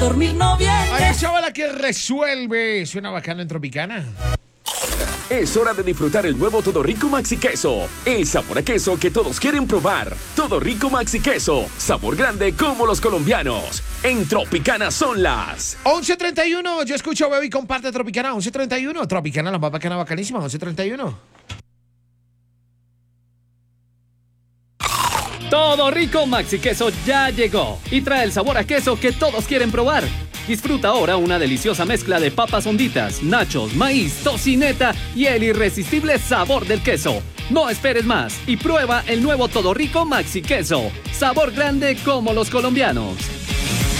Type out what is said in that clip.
dormir no viene. Ay, chavala que resuelve. Suena bacano en Tropicana. Es hora de disfrutar el nuevo Todo Rico Maxi Queso. El sabor a queso que todos quieren probar. Todo Rico Maxi Queso. Sabor grande como los colombianos. En Tropicana son las 11:31. Yo escucho Bebé y comparte Tropicana. 11:31. Tropicana, la más bacana, bacanísima. 11:31. Todo Rico Maxi Queso ya llegó y trae el sabor a queso que todos quieren probar. Disfruta ahora una deliciosa mezcla de papas honditas, nachos, maíz, tocineta y el irresistible sabor del queso. No esperes más y prueba el nuevo Todo Rico Maxi Queso. Sabor grande como los colombianos.